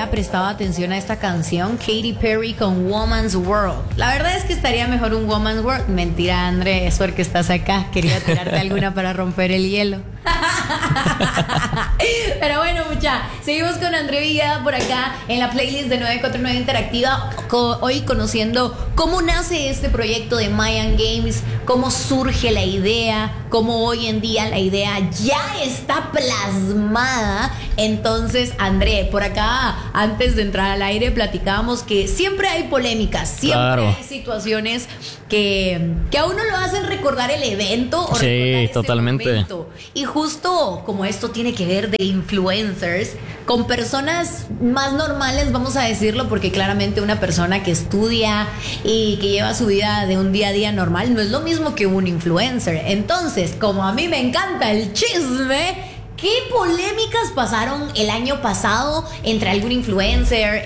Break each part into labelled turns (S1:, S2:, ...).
S1: hubiera prestado atención a esta canción, Katy Perry con Woman's World. La verdad es que estaría mejor un Woman's World. Mentira, André, es porque estás acá. Quería tirarte alguna para romper el hielo. Pero bueno, mucha, seguimos con André Villada por acá en la playlist de 949 Interactiva. Hoy conociendo cómo nace este proyecto de Mayan Games, cómo surge la idea, cómo hoy en día la idea ya está plasmada. Entonces, André, por acá, antes de entrar al aire, platicábamos que siempre hay polémicas, siempre hay situaciones que a uno lo hacen recordar el evento o
S2: sí, totalmente.
S1: Momento. Y justo como esto tiene que ver de influencers con personas más normales, vamos a decirlo, porque claramente una persona que estudia y que lleva su vida de un día a día normal no es lo mismo que un influencer. Entonces, como a mí me encanta el chisme, ¿qué polémicas pasaron el año pasado entre algún influencer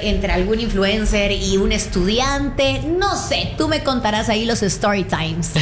S1: y un estudiante? No sé, tú me contarás ahí los story times.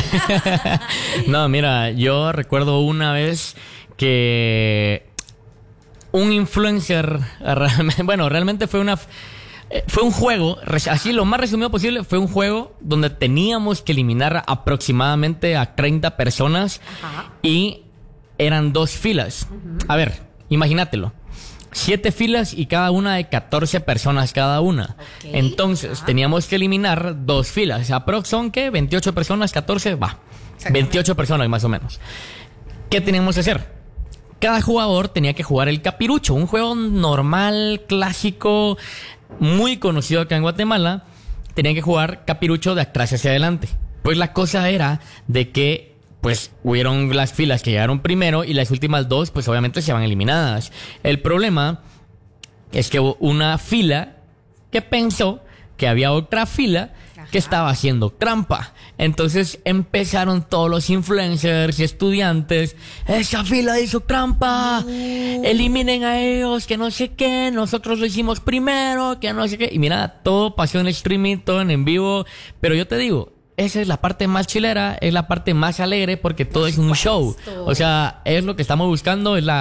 S2: No, mira, yo recuerdo una vez que un influencer, realmente fue un juego, así lo más resumido posible, fue un juego donde teníamos que eliminar aproximadamente a 30 personas. Ajá. Y eran 2 filas. A ver, imagínatelo. 7 filas y cada una de 14 personas cada una. Okay. Entonces, teníamos que eliminar 2 filas. Aprox son, ¿qué? 28 personas, 14, 28 personas más o menos. ¿Qué teníamos que hacer? Cada jugador tenía que jugar el capirucho, un juego normal, clásico, muy conocido acá en Guatemala. Tenían que jugar capirucho de atrás hacia adelante. Pues la cosa era de que pues hubieron las filas que llegaron primero y las últimas 2 pues obviamente se van eliminadas. El problema es que hubo una fila que pensó que había otra fila que estaba haciendo trampa. Entonces empezaron todos los influencers y estudiantes: esa fila hizo trampa, eliminen a ellos, que no sé qué, nosotros lo hicimos primero, que no sé qué. Y mira, todo pasó en streaming, todo en vivo. Pero yo te digo, esa es la parte más chilera, es la parte más alegre, porque todo es un show. O sea, es lo que estamos buscando, es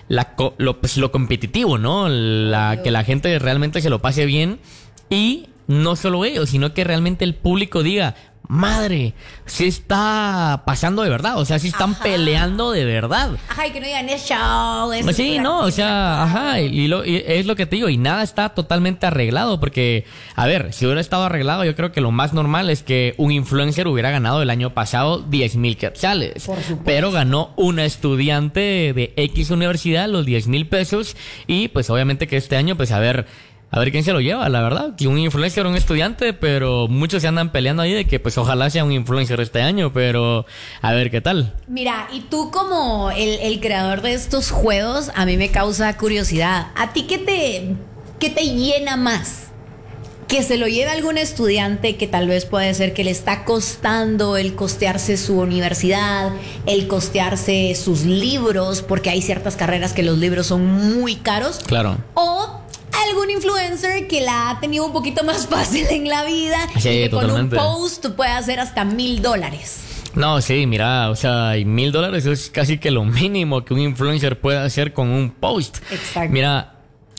S2: lo competitivo, ¿no? Que la gente realmente se lo pase bien. Y no solo ellos, sino que realmente el público diga: madre, sí está pasando de verdad. O sea, sí están peleando de verdad.
S1: Ajá, y que no digan es show.
S2: Sí, no, o sea, ajá. Y es lo que te digo. Y nada está totalmente arreglado. Porque, a ver, si hubiera estado arreglado, yo creo que lo más normal es que un influencer hubiera ganado el año pasado 10,000 quetzales. Pero ganó una estudiante de X universidad los 10,000 pesos. Y pues obviamente que este año, pues a ver quién se lo lleva, la verdad. Que un influencer o un estudiante, pero muchos se andan peleando ahí de que pues ojalá sea un influencer este año, pero a ver qué tal.
S1: Mira, y tú como el creador de estos juegos, a mí me causa curiosidad. ¿A ti qué te llena más? ¿Que se lo lleve algún estudiante que tal vez puede ser que le está costando el costearse su universidad, el costearse sus libros, porque hay ciertas carreras que los libros son muy caros?
S2: Claro.
S1: O algún influencer que la ha tenido un poquito más fácil en la vida,
S2: sí,
S1: y que
S2: totalmente.
S1: con un post puede hacer hasta $1,000.
S2: No, sí, mira, o sea, $1,000 es casi que lo mínimo que un influencer puede hacer con un post.
S1: Exacto.
S2: Mira,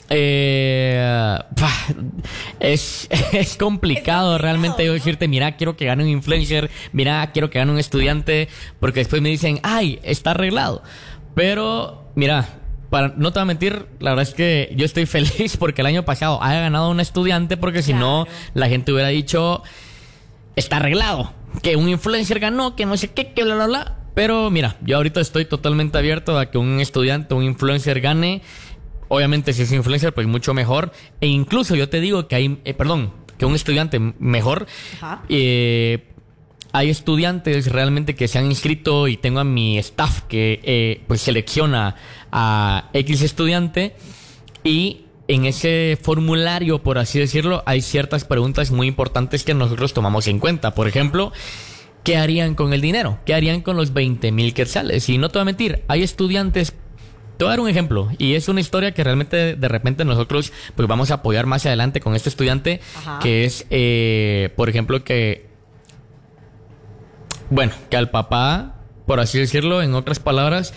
S2: es complicado realmente yo decirte: mira, quiero que gane un influencer, mira, quiero que gane un estudiante, porque después me dicen: ay, está arreglado. Pero, mira, no te voy a mentir, la verdad es que yo estoy feliz porque el año pasado haya ganado un estudiante, porque si no, la gente hubiera dicho: está arreglado, que un influencer ganó, que no sé qué, que bla, bla, bla. Pero mira, yo ahorita estoy totalmente abierto a que un estudiante, un influencer gane. Obviamente, si es un influencer, pues mucho mejor. E incluso yo te digo que que un estudiante mejor. Ajá. Hay estudiantes realmente que se han inscrito, y tengo a mi staff que pues selecciona a X estudiante, y en ese formulario, por así decirlo, hay ciertas preguntas muy importantes que nosotros tomamos en cuenta. Por ejemplo, ¿qué harían con el dinero? ¿Qué harían con los 20,000 quetzales? Y no te voy a mentir, hay estudiantes. Te voy a dar un ejemplo, y es una historia que realmente de repente nosotros pues vamos a apoyar más adelante con este estudiante. Ajá. Que es, por ejemplo, que al papá, por así decirlo, en otras palabras,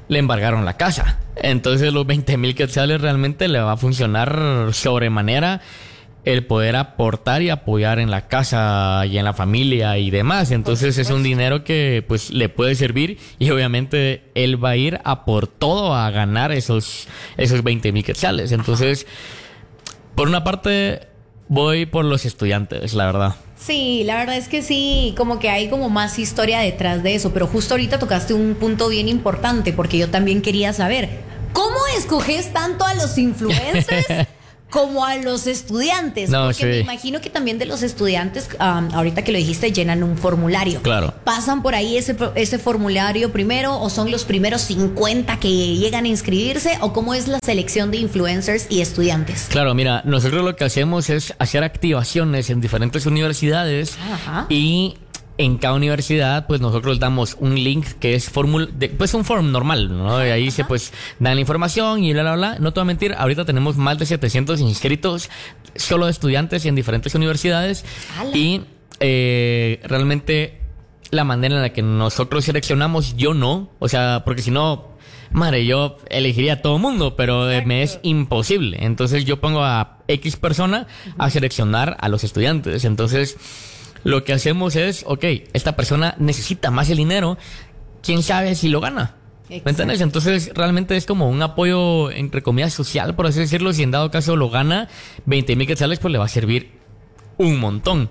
S2: le embargaron la casa. Entonces los 20,000 quetzales realmente le va a funcionar sobremanera el poder aportar y apoyar en la casa y en la familia y demás. Entonces es un dinero que pues le puede servir y obviamente él va a ir a por todo a ganar esos 20,000 quetzales. Entonces, por una parte, voy por los estudiantes, la verdad.
S1: Sí, la verdad es que sí, como que hay como más historia detrás de eso, pero justo ahorita tocaste un punto bien importante porque yo también quería saber, ¿cómo escoges tanto a los influencers como a los estudiantes?
S2: No,
S1: porque
S2: sí.
S1: me imagino que también de los estudiantes, ahorita que lo dijiste, llenan un formulario.
S2: Claro.
S1: ¿Pasan por ahí ese formulario primero o son los primeros 50 que llegan a inscribirse o cómo es la selección de influencers y estudiantes?
S2: Claro, mira, nosotros lo que hacemos es hacer activaciones en diferentes universidades.
S1: Ajá.
S2: Y en cada universidad, pues nosotros damos un link que es pues un form normal, ¿no? Y ahí se pues dan la información y bla, bla, bla. No te voy a mentir, ahorita tenemos más de 700 inscritos solo de estudiantes en diferentes universidades.
S1: ¡Hala!
S2: Y realmente la manera en la que nosotros seleccionamos, yo no. O sea, porque si no, madre, yo elegiría a todo mundo, pero me es imposible. Entonces yo pongo a X persona a seleccionar a los estudiantes. Entonces lo que hacemos es, ok, esta persona necesita más el dinero, ¿quién sabe si lo gana? ¿Me entiendes? Entonces realmente es como un apoyo, entre comillas, social, por así decirlo. Si en dado caso lo gana, 20,000 quetzales, pues le va a servir un montón.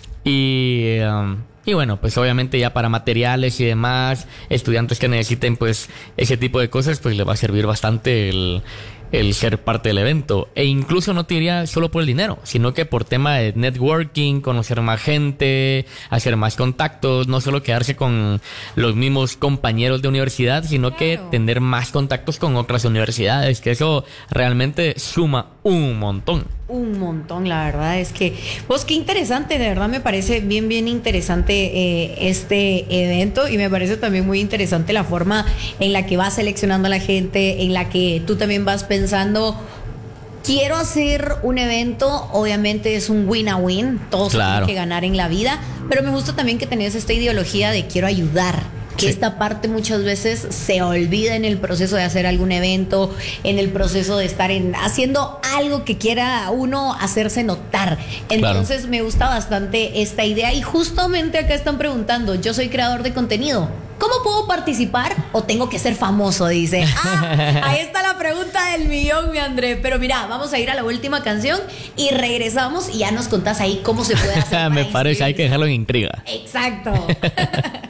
S2: Y bueno, pues obviamente ya para materiales y demás, estudiantes que necesiten pues ese tipo de cosas, pues le va a servir bastante el ser parte del evento. E incluso no te diría solo por el dinero, sino que por tema de networking, conocer más gente, hacer más contactos, no solo quedarse con los mismos compañeros de universidad, sino que tener más contactos con otras universidades, que eso realmente suma un montón.
S1: Un montón, la verdad es que, pues qué interesante, de verdad me parece bien interesante este evento y me parece también muy interesante la forma en la que vas seleccionando a la gente, en la que tú también vas pensando, quiero hacer un evento, obviamente es un win a win, todos tienen que ganar en la vida, pero me gusta también que tenés esta ideología de quiero ayudar. Que esta parte muchas veces se olvida en el proceso de hacer algún evento, en el proceso de estar haciendo algo que quiera uno hacerse notar. Entonces me gusta bastante esta idea y justamente acá están preguntando, yo soy creador de contenido, ¿cómo puedo participar o tengo que ser famoso? Dice. Ahí está la pregunta del millón, mi André. Pero mira, vamos a ir a la última canción y regresamos y ya nos contás ahí cómo se puede hacer.
S2: Me parece, hay que dejarlo en intriga.
S1: Exacto.